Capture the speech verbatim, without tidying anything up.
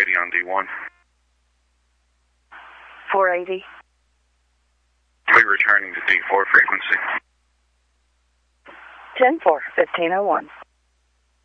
eighty on D one. four eighty. We're returning to D four frequency. ten four, fifteen oh one.